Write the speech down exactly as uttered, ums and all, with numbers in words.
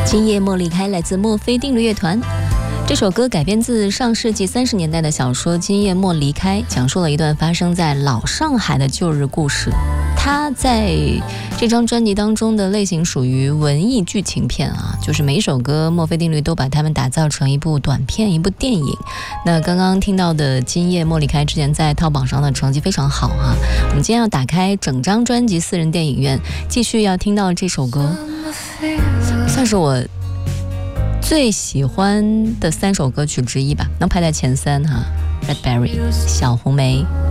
今夜莫离开来自墨菲定律乐团。这首歌改编自上世纪三十年代的小说《今夜莫离开》，讲述了一段发生在老上海的旧日故事。它在这张专辑当中的类型属于文艺剧情片啊，就是每一首歌墨菲定律都把它们打造成一部短片，一部电影。那刚刚听到的《今夜莫离开》之前在淘宝上的成绩非常好啊。我们今天要打开整张专辑私人电影院，继续要听到这首歌，算是我最喜欢的三首歌曲之一吧，能排在前三哈。Redberry 小红莓。